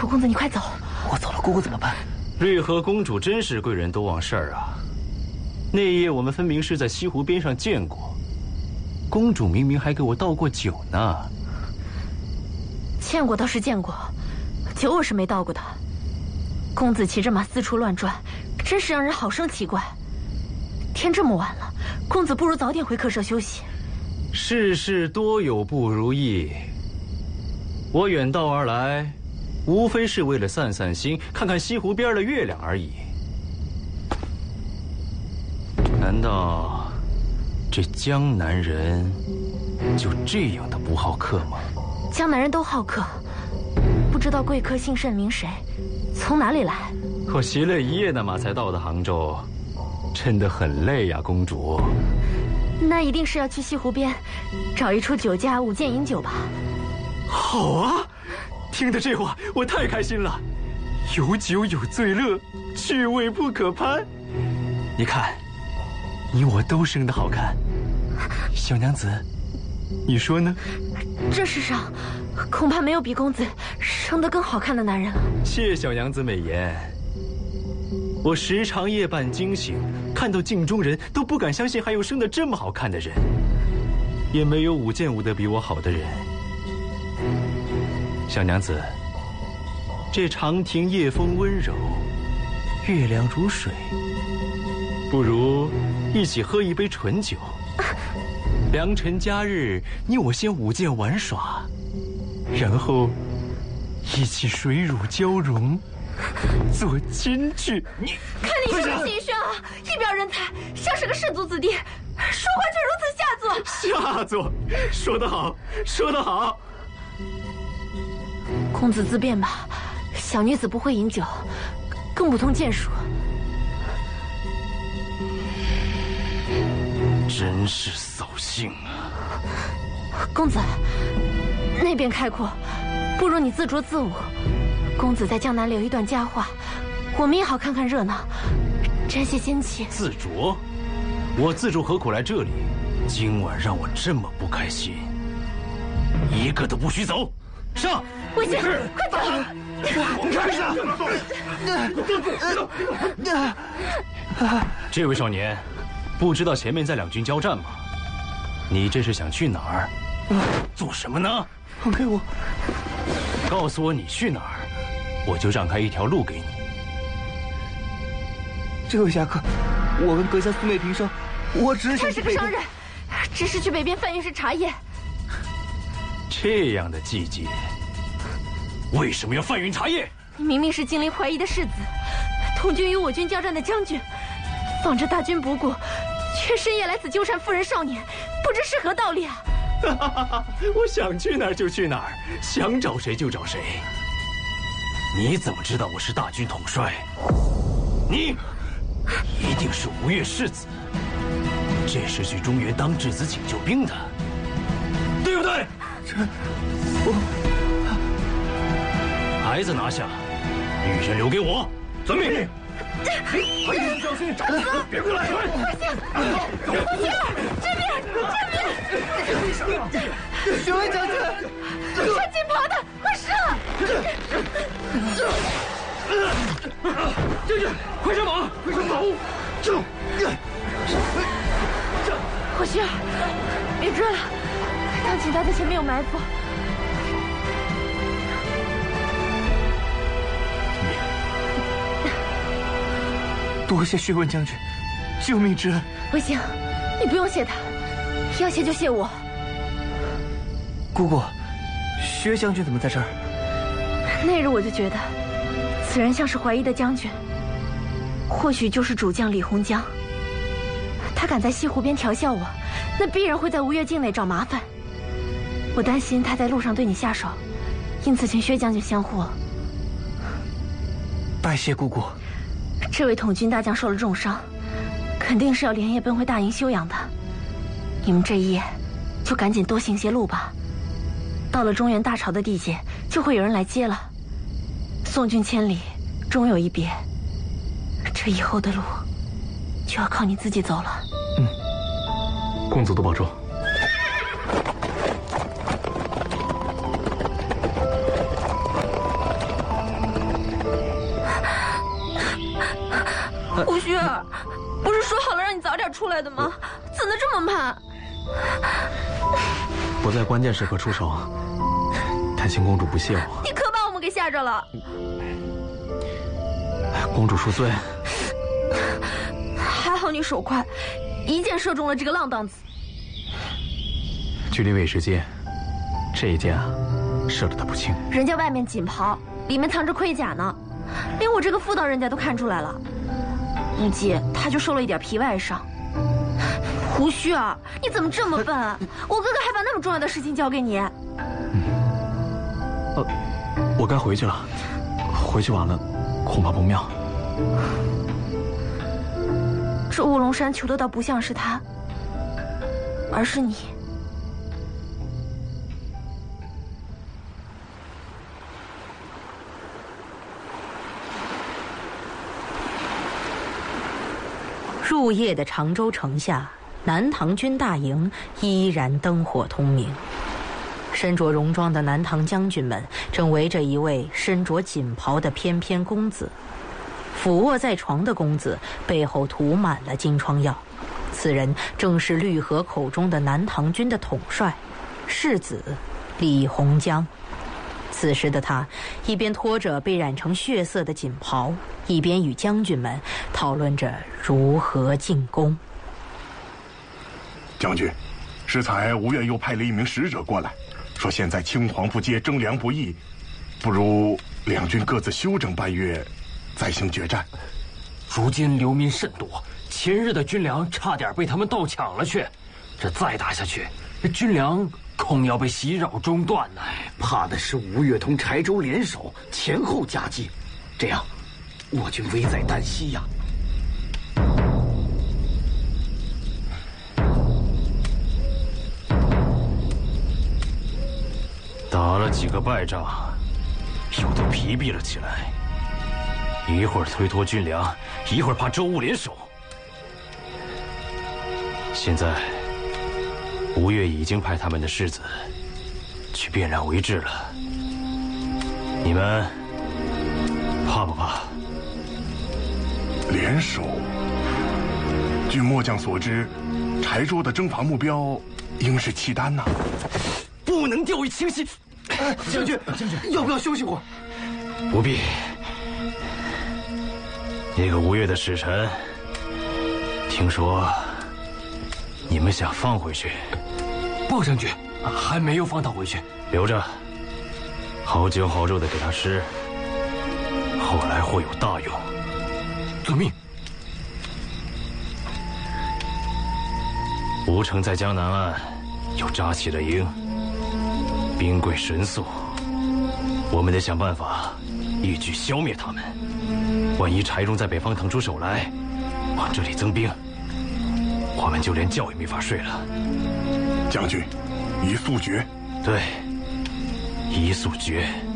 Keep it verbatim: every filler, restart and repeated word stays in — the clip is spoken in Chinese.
楚公子，你快走！ 我走了，姑姑怎么办？ 瑞和公主真是贵人多忘事儿啊！那夜我们分明是在西湖边上见过，公主明明还给我倒过酒呢。 见过倒是见过，酒我是没倒过的。公子骑着马四处乱转，真是让人好生奇怪。天这么晚了，公子不如早点回客舍休息。 世事多有不如意，我远道而来，无非是为了散散心，看看西湖边的月亮而已。难道这江南人就这样的不好客吗？ 江南人都好客，不知道贵客姓甚名谁，从哪里来？ 我骑了一夜的马才到的杭州，真的很累呀，公主。 那一定是要去西湖边找一处酒家舞剑饮酒吧？ 好啊，听得这话我太开心了，有酒有醉乐，趣味不可攀。你看，你我都生得好看，小娘子，你说呢？ 这世上恐怕没有比公子生得更好看的男人了。 谢小娘子美言。我时常夜半惊醒，看到镜中人都不敢相信还有生得这么好看的人，也没有舞剑舞得比我好的人。小娘子，这长亭夜风温柔，月亮如水，不如一起喝一杯醇酒。良辰佳日，你我先舞剑玩耍，然后一起水乳交融，做亲去。你看你这个气轩啊，一表人才，像是个士族子弟，说话却如此下作。 下作，说得好，说得好。 公子自便吧，小女子不会饮酒，更不通剑术。 真是扫兴啊！ 公子，那边开阔，不如你自酌自舞。公子在江南留一段佳话，我们也好看看热闹，沾些仙气。 自酌？我自酌何苦来这里？今晚让我这么不开心，一个都不许走！上！ 魏先生，快走！ 滚开！这位少年，不知道前面在两军交战吗？你这是想去哪儿？做什么呢？ 放开我！ 告诉我你去哪儿，我就让开一条路给你。 这位侠客，我跟阁下素昧平生，我只是想他是个商人，只是去北边贩运是茶叶。 这样的季节，为什么要贩运茶叶？ 你明明是金陵怀疑的世子，同军与我军交战的将军，放着大军不顾，却深夜来此纠缠妇人少年，不知是何道理啊！ 我想去哪儿就去哪儿，想找谁就找谁。你怎么知道我是大军统帅？你一定是吴越世子，这是去中原当质子请救兵的，对不对？ 这我孩子拿下，女人留给我。遵命。 快点，小心！ 别过来！ 快下！不行，这边，这边！ 许巍将军， 穿金袍的，快上！ 将军，快上马！快上马！这， 霍希儿，别追了，当请他在前面有埋伏。 多谢薛文将军救命之恩。 魏兴，你不用谢他，要谢就谢我。 姑姑，薛将军怎么在这儿？ 那日我就觉得，此人像是怀疑的将军，或许就是主将李鸿江。他敢在西湖边调笑我，那必然会在吴越境内找麻烦。我担心他在路上对你下手，因此请薛将军相护。 拜谢姑姑。 这位统军大将受了重伤，肯定是要连夜奔回大营休养的。你们这一夜就赶紧多行些路吧，到了中原大潮的地界，就会有人来接了。送君千里，终有一别。这以后的路，就要靠你自己走了。 嗯，公子多保重。 胡须儿，不是说好了让你早点出来的吗？怎么这么慢？ 不在关键时刻出手，担心公主不谢我。 你可把我们给吓着了。 公主恕罪。 还好你手快，一箭射中了这个浪荡子。 距离未时间，这一箭啊，射得他不轻。 人家外面锦袍，里面藏着盔甲呢，连我这个妇道人家都看出来了，估计他就受了一点皮外伤。胡须儿，你怎么这么笨？我哥哥还把那么重要的事情交给你。 嗯，呃，我该回去了，回去晚了，恐怕不妙。 这卧龙山求的倒不像是他，而是你。 入夜的常州城下，南唐军大营依然灯火通明。身着戎装的南唐将军们正围着一位身着锦袍的翩翩公子。俯卧在床的公子背后涂满了金疮药，此人正是绿河口中的南唐军的统帅，世子李鸿江。此时的他一边拖着被染成血色的锦袍，一边与将军们讨论着如何进攻。 将军，适才吴越又派了一名使者过来，说现在青黄不接，征粮不易，不如两军各自休整半月，再行决战。 如今流民甚多，前日的军粮差点被他们盗抢了去，这再打下去，军粮恐要被袭扰中断呢。 怕的是吴越同柴州联手，前后夹击，这样我军危在旦夕呀。 打了几个败仗，又都疲惫了起来。一会儿推脱军粮，一会儿怕周吴联手。现在，吴越已经派他们的世子去辨然为质了。你们怕不怕？ 联手。据末将所知，柴州的征伐目标应是契丹呐。 不能掉以轻心。将军，将军，要不要休息会儿？ 不必。那个吴越的使臣，听说你们想放回去？ 鲍将军，还没有放他回去， 留着，好酒好肉的给他吃，后来或有大用。 遵命。 吴城在江南岸又扎起了营，兵贵神速，我们得想办法一举消灭他们。万一柴荣在北方腾出手来，往这里增兵，我们就连觉也没法睡了。 将军，宜速决。 对，宜速决。